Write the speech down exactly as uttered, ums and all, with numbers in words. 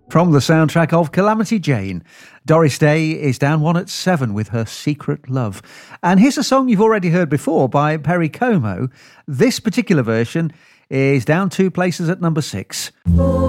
From the soundtrack of Calamity Jane, Doris Day is down one at seven with her Secret Love. And here's a song you've already heard before by Perry Como. This particular version is down two places at number six.